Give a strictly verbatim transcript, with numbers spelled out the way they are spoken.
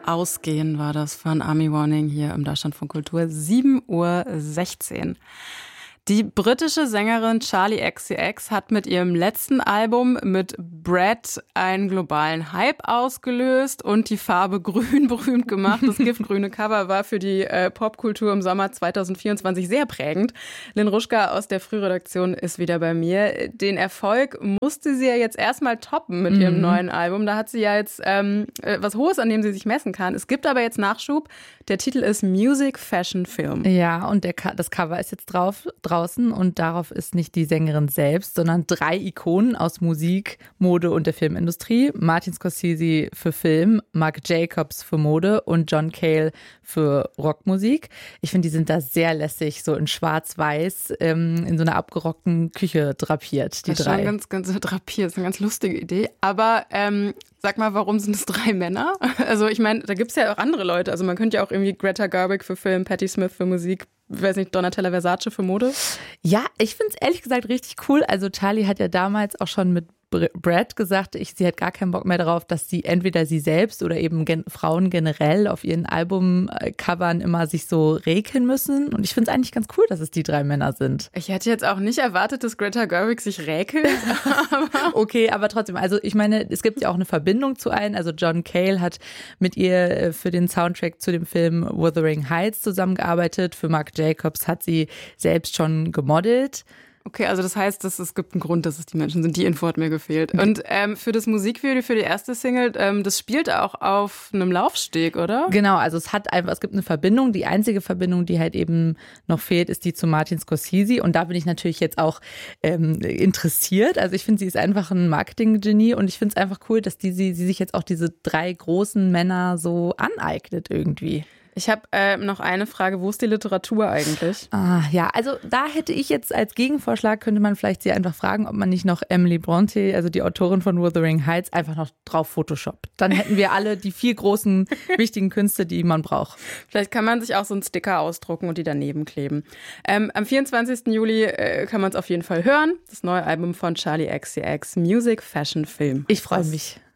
Ausgehen war das von Army Warning hier im Deutschlandfunk Kultur, sieben Uhr sechzehn. Die britische Sängerin Charli X C X hat mit ihrem letzten Album mit Brad einen globalen Hype ausgelöst und die Farbe Grün berühmt gemacht. Das giftgrüne Cover war für die äh, Popkultur im Sommer zwanzig vierundzwanzig sehr prägend. Lynn Ruschka aus der Frühredaktion ist wieder bei mir. Den Erfolg musste sie ja jetzt erstmal toppen mit ihrem mhm. neuen Album. Da hat sie ja jetzt ähm, was Hohes, an dem sie sich messen kann. Es gibt aber jetzt Nachschub. Der Titel ist Music, Fashion, Film. Ja, und der, das Cover ist jetzt drauf, draußen und darauf ist nicht die Sängerin selbst, sondern drei Ikonen aus Musik, Mode und der Filmindustrie. Martin Scorsese für Film, Marc Jacobs für Mode und John Cale für Rockmusik. Ich finde, die sind da sehr lässig, so in schwarz-weiß, ähm, in so einer abgerockten Küche drapiert, die das ist drei. Schon ganz, ganz drapiert, das ist eine ganz lustige Idee. Aber ähm, sag mal, warum sind es drei Männer? Also ich meine, da gibt es ja auch andere Leute. Also man könnte ja auch irgendwie Greta Gerwig für Film, Patti Smith für Musik, ich weiß nicht, Donatella Versace für Mode. Ja, ich finde es ehrlich gesagt richtig cool. Also Charli hat ja damals auch schon mit Brad gesagt, ich, sie hat gar keinen Bock mehr darauf, dass sie entweder sie selbst oder eben gen- Frauen generell auf ihren Albumcovern immer sich so räkeln müssen. Und ich finde es eigentlich ganz cool, dass es die drei Männer sind. Ich hätte jetzt auch nicht erwartet, dass Greta Gerwig sich räkelt. Okay, aber trotzdem, also ich meine, es gibt ja auch eine Verbindung zu allen. Also John Cale hat mit ihr für den Soundtrack zu dem Film Wuthering Heights zusammengearbeitet. Für Marc Jacobs hat sie selbst schon gemodelt. Okay, also das heißt, dass es gibt einen Grund, dass es die Menschen sind. Die Info hat mir gefehlt. Und ähm, für das Musikvideo, für die erste Single, ähm, das spielt auch auf einem Laufsteg, oder? Genau, also es hat einfach, es gibt eine Verbindung. Die einzige Verbindung, die halt eben noch fehlt, ist die zu Martin Scorsese. Und da bin ich natürlich jetzt auch ähm, interessiert. Also ich finde, sie ist einfach ein Marketing-Genie und ich finde es einfach cool, dass die, sie, sie sich jetzt auch diese drei großen Männer so aneignet irgendwie. Ich habe äh, noch eine Frage, wo ist die Literatur eigentlich? Ah, ja, also da hätte ich jetzt als Gegenvorschlag, könnte man vielleicht sie einfach fragen, ob man nicht noch Emily Bronte, also die Autorin von Wuthering Heights, einfach noch drauf photoshoppt. Dann hätten wir alle die vier großen, wichtigen Künste, die man braucht. Vielleicht kann man sich auch so einen Sticker ausdrucken und die daneben kleben. Ähm, am vierundzwanzigsten Juli äh, kann man es auf jeden Fall hören. Das neue Album von Charli X C X, Music, Fashion, Film. Ich freue mich.